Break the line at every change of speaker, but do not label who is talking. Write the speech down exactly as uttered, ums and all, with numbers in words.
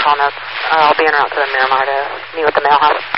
call notes. Uh, I'll be en route to the Miramar to meet with the mail house.